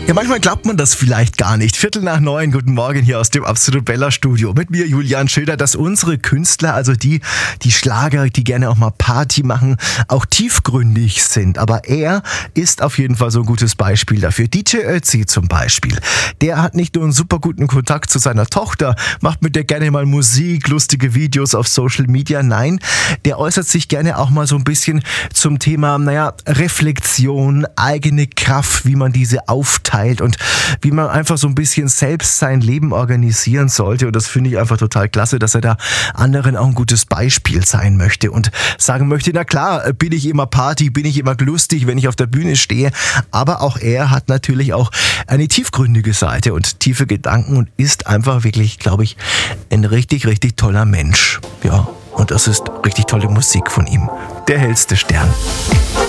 Ja, manchmal glaubt man das vielleicht gar nicht. 8:45, guten Morgen hier aus dem Absolut Bella Studio. Mit mir Julian Schilder, dass unsere Künstler, also die Schlager, die gerne auch mal Party machen, auch tiefgründig sind. Aber er ist auf jeden Fall so ein gutes Beispiel dafür. DJ Ötzi zum Beispiel. Der hat nicht nur einen super guten Kontakt zu seiner Tochter, macht mit der gerne mal Musik, lustige Videos auf Social Media. Nein, der äußert sich gerne auch mal so ein bisschen zum Thema, Reflexion, eigene Kraft, wie man diese aufteilt und wie man einfach so ein bisschen selbst sein Leben organisieren sollte. Und das finde ich einfach total klasse, dass er da anderen auch ein gutes Beispiel sein möchte und sagen möchte, na klar, bin ich immer Party, bin ich immer lustig, wenn ich auf der Bühne stehe. Aber auch er hat natürlich auch eine tiefgründige Seite und tiefe Gedanken und ist einfach wirklich, glaube ich, ein richtig, richtig toller Mensch. Ja, und das ist richtig tolle Musik von ihm. Der hellste Stern.